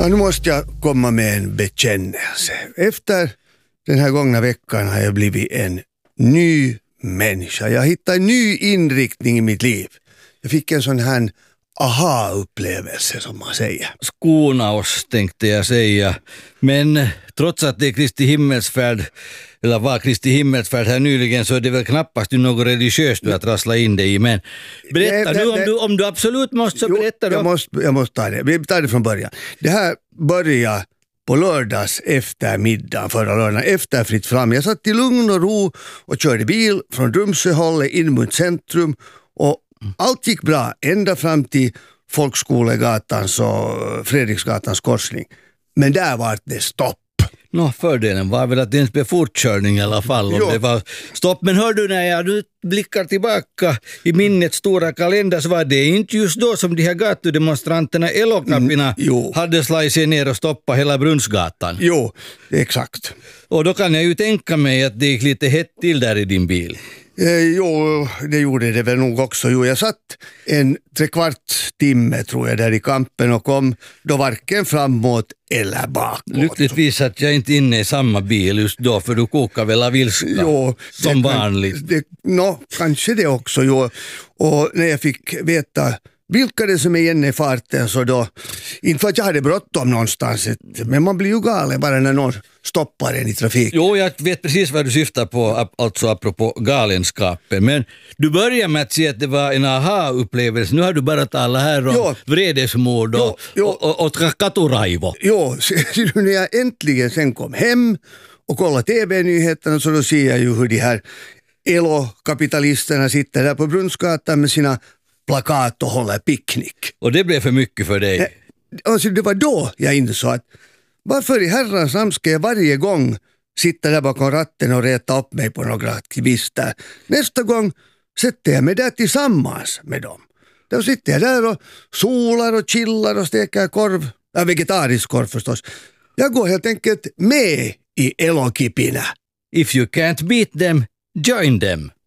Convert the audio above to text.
Ja, nu måste jag komma med en bekännelse. Efter den här gångna veckan har jag blivit en ny människa. Jag hittade en ny inriktning i mitt liv. Jag fick en sån här aha-upplevelse som man säger. Skona oss, tänkte jag säga. Men trots att det är Kristi himmelsfärd, eller var Kristi himmelsfärd här nyligen, så är det väl knappast något religiöst du att rassla in dig i. Men berätta nu om du absolut måste, så berätta då. Jag måste ta det. Vi tar det från början. Det här börjar på lördags eftermiddag förra lördagen, efter fritt fram. Jag satt i lugn och ro och körde bil från Drumsöhållet in mot centrum och allt gick bra ända fram till Folkskolegatans och Fredriksgatans korsning. Men där var det stopp. Fördelen var väl att det inte blev fortkörning i alla fall om det var stopp. Men hör du, när jag nu blickar tillbaka i minnets stora kalender, så var det inte just då som de här gatudemonstranterna Elokapina hade slagit sig ner och stoppat hela Brunnsgatan. Jo, exakt. Och då kan jag ju tänka mig att det gick lite hett till där i din bil. Jo, det gjorde det väl nog också. Jo, jag satt en 3/4 timme tror jag där i kampen och kom då varken framåt eller bakåt. Lyckligtvis att jag inte inne i samma bil just då, för du kokar väl av ilska som vanligt. Kanske det också. Jo. Och när jag fick veta vilka det som är igen i farten, så då, inte för att jag hade bråttom någonstans, men man blir ju galen bara när någon stoppar en i trafik. Jo, jag vet precis vad du syftar på, alltså apropå galenskapen. Men du börjar med att säga att det var en aha-upplevelse. Nu har du bara talat här om vredesmord och katuraivo. Jo, när jag äntligen sen kom hem och kollade TV-nyheterna, så då ser jag ju hur de här Elo-kapitalisterna sitter där på Brunnsgatan med sina plakat och håller picknick. Och det blev för mycket för dig? Alltså, det var då jag insåg att varför i herrans namn ska jag varje gång sitta där bakom ratten och reta upp mig på några aktivister? Nästa gång sätter jag mig där tillsammans med dem. Då sitter jag där och solar och chillar och steker korv. Vegetarisk korv förstås. Jag går helt enkelt med i Elokipina. If you can't beat them, join them.